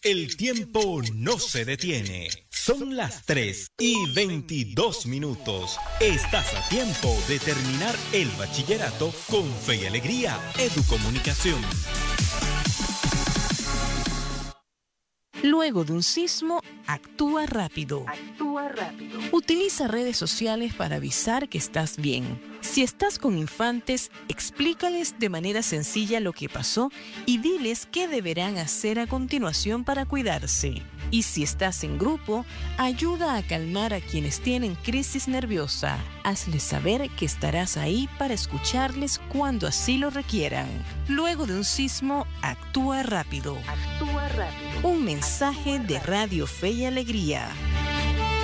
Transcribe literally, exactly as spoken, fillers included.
El tiempo no se detiene. Son las tres y veintidós minutos. Estás a tiempo de terminar el bachillerato con Fe y Alegría Educomunicación. Luego de un sismo, actúa rápido. Actúa rápido. Utiliza redes sociales para avisar que estás bien. Si estás con infantes, explícales de manera sencilla lo que pasó y diles qué deberán hacer a continuación para cuidarse. Y si estás en grupo, ayuda a calmar a quienes tienen crisis nerviosa. Hazles saber que estarás ahí para escucharles cuando así lo requieran. Luego de un sismo, actúa rápido. Actúa rápido. Un mensaje de Radio Fe y Alegría.